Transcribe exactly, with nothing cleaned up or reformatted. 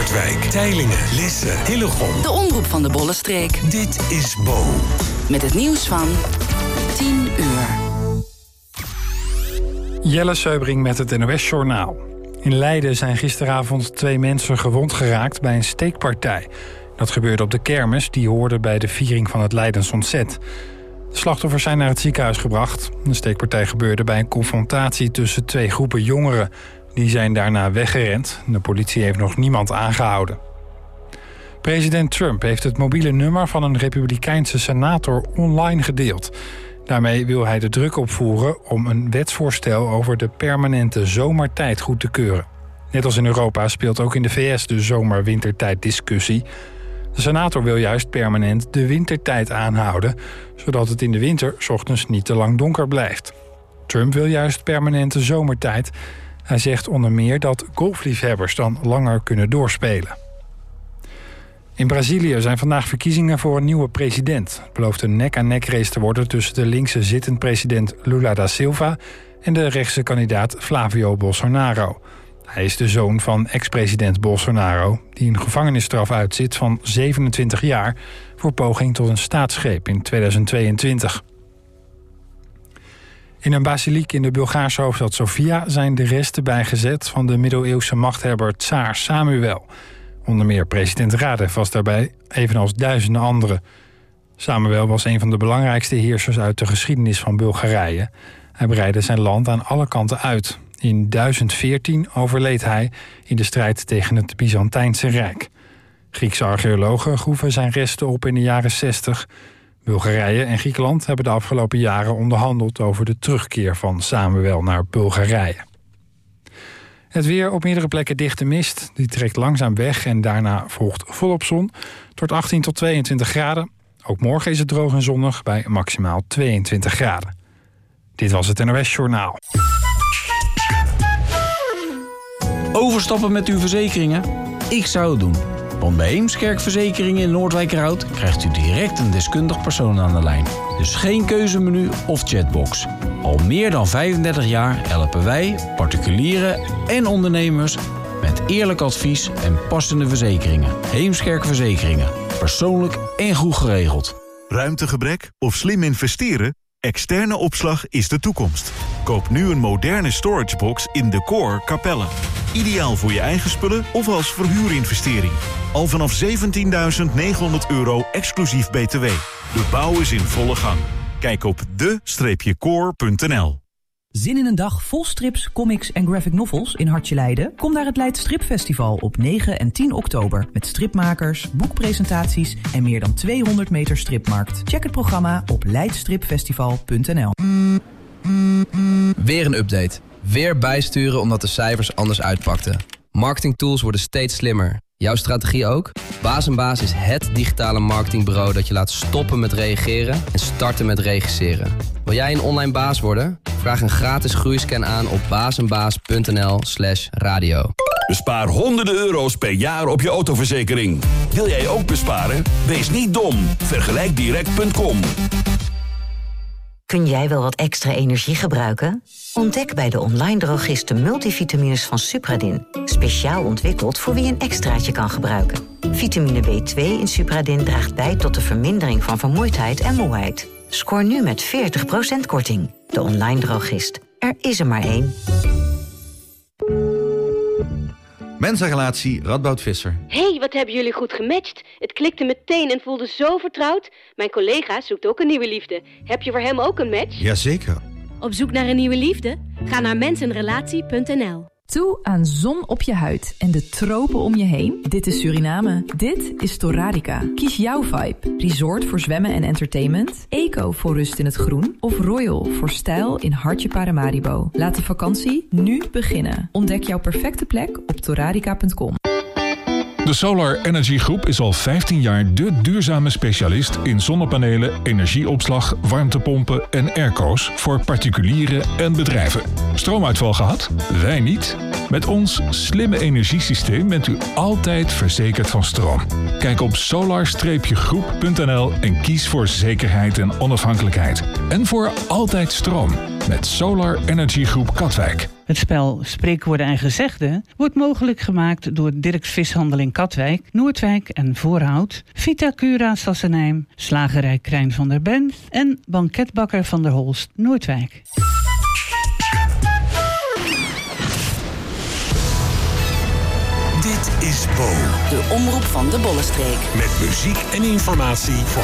Noordwijk, Teylingen, Lisse, Hillegom. De omroep van de Bollenstreek. Dit is Bo. Met het nieuws van tien uur. Jelle Seubring met het N O S-journaal. In Leiden zijn gisteravond twee mensen gewond geraakt bij een steekpartij. Dat gebeurde op de kermis, die hoorde bij de viering van het Leidens ontzet. De slachtoffers zijn naar het ziekenhuis gebracht. De steekpartij gebeurde bij een confrontatie tussen twee groepen jongeren. Die zijn daarna weggerend. De politie heeft nog niemand aangehouden. President Trump heeft het mobiele nummer van een republikeinse senator online gedeeld. Daarmee wil hij de druk opvoeren om een wetsvoorstel over de permanente zomertijd goed te keuren. Net als in Europa speelt ook in de V S de zomer-wintertijd discussie. De senator wil juist permanent de wintertijd aanhouden, zodat het in de winter 's ochtends niet te lang donker blijft. Trump wil juist permanente zomertijd. Hij zegt onder meer dat golfliefhebbers dan langer kunnen doorspelen. In Brazilië zijn vandaag verkiezingen voor een nieuwe president. Het belooft een nek-aan-nek race te worden tussen de linkse zittend president Lula da Silva en de rechtse kandidaat Flavio Bolsonaro. Hij is de zoon van ex-president Bolsonaro, die een gevangenisstraf uitzit van zevenentwintig jaar voor poging tot een staatsgreep in tweeduizend tweeëntwintig. In een basiliek in de Bulgaarse hoofdstad Sofia zijn de resten bijgezet van de middeleeuwse machthebber Tsaar Samuel. Onder meer president Radev was daarbij, evenals duizenden anderen. Samuel was een van de belangrijkste heersers uit de geschiedenis van Bulgarije. Hij breidde zijn land aan alle kanten uit. In duizend veertien overleed hij in de strijd tegen het Byzantijnse Rijk. Griekse archeologen groeven zijn resten op in de jaren zestig. Bulgarije en Griekenland hebben de afgelopen jaren onderhandeld over de terugkeer van Samuel naar Bulgarije. Het weer: op meerdere plekken dichte mist. Die trekt langzaam weg en daarna volgt volop zon. Het wordt achttien tot tweeëntwintig graden. Ook morgen is het droog en zonnig bij maximaal tweeëntwintig graden. Dit was het N O S-journaal. Overstappen met uw verzekeringen? Ik zou het doen. Want bij Heemskerk Verzekeringen in Noordwijkerhout krijgt u direct een deskundig persoon aan de lijn. Dus geen keuzemenu of chatbox. Al meer dan vijfendertig jaar helpen wij, particulieren en ondernemers met eerlijk advies en passende verzekeringen. Heemskerk Verzekeringen. Persoonlijk en goed geregeld. Ruimtegebrek of slim investeren? Externe opslag is de toekomst. Koop nu een moderne storagebox in De Core Capelle. Ideaal voor je eigen spullen of als verhuurinvestering. Al vanaf zeventienduizend negenhonderd euro exclusief B T W. De bouw is in volle gang. Kijk op de core punt n l. Zin in een dag vol strips, comics en graphic novels in Hartje Leiden? Kom naar het Leids Stripfestival op negen en tien oktober. Met stripmakers, boekpresentaties en meer dan tweehonderd meter stripmarkt. Check het programma op leidstripfestival punt n l. Weer een update. Weer bijsturen omdat de cijfers anders uitpakten. Marketingtools worden steeds slimmer. Jouw strategie ook? Baas en Baas is het digitale marketingbureau dat je laat stoppen met reageren en starten met regisseren. Wil jij een online baas worden? Vraag een gratis groeiscan aan op baas en baas punt n l slash radio. Bespaar honderden euro's per jaar op je autoverzekering. Wil jij ook besparen? Wees niet dom. Vergelijk direct punt com. Kun jij wel wat extra energie gebruiken? Ontdek bij de online drogist de multivitamines van Supradin. Speciaal ontwikkeld voor wie een extraatje kan gebruiken. Vitamine B twee in Supradin draagt bij tot de vermindering van vermoeidheid en moeheid. Scoor nu met veertig procent korting. De online drogist. Er is er maar één. Mensenrelatie Radboud Visser. Hey, wat hebben jullie goed gematcht. Het klikte meteen en voelde zo vertrouwd. Mijn collega zoekt ook een nieuwe liefde. Heb je voor hem ook een match? Jazeker. Op zoek naar een nieuwe liefde? Ga naar mensenrelatie punt n l. Toe aan zon op je huid en de tropen om je heen? Dit is Suriname. Dit is Torarica. Kies jouw vibe. Resort voor zwemmen en entertainment. Eco voor rust in het groen. Of Royal voor stijl in Hartje Paramaribo. Laat de vakantie nu beginnen. Ontdek jouw perfecte plek op torarica punt com. De Solar Energy Groep is al vijftien jaar de duurzame specialist in zonnepanelen, energieopslag, warmtepompen en airco's voor particulieren en bedrijven. Stroomuitval gehad? Wij niet. Met ons slimme energiesysteem bent u altijd verzekerd van stroom. Kijk op solar groep punt n l en kies voor zekerheid en onafhankelijkheid. En voor altijd stroom met Solar Energy Groep Katwijk. Het spel Spreekwoorden en Gezegden wordt mogelijk gemaakt door Dirks Vishandel in Katwijk, Noordwijk en Voorhout, Vita Cura Sassenheim, Slagerij Krijn van der Ben en Banketbakker van der Holst, Noordwijk. Dit is Bo. De omroep van de Bollenstreek. Met muziek en informatie voor